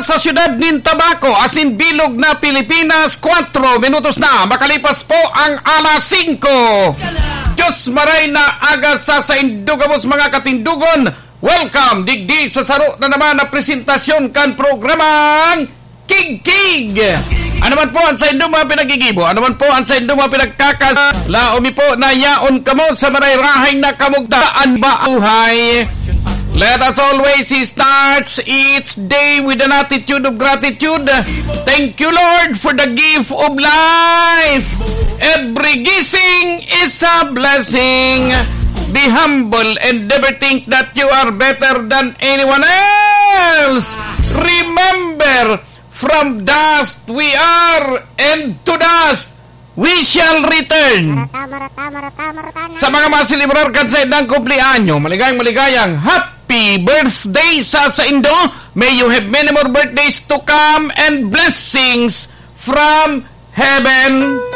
sa siyudad ng Tabaco, asin bilog na Pilipinas, 4 minutos na. Makalipas po ang alas 5. Diyos maray na aga sa indugamos mga katindugon. Welcome, digdi sa saro na naman na presentasyon kan programang Kig-Kig. Ano man po ang sa indong mga pinagigibo, ano man po ang sa indong mga pinagkakas, laomi po na yaon kamo sa marayrahay na kamugtaan ba buhay. Let us always start each day with an attitude of gratitude. Thank you, Lord, for the gift of life. Every gising is a blessing. Be humble and never think that you are better than anyone else. Remember, from dust we are, and to dust we shall return. Sa mga masilibrar kan sa edang kumplianyo, maligayang happy birthday sa Indo. May you have many more birthdays to come and blessings from heaven.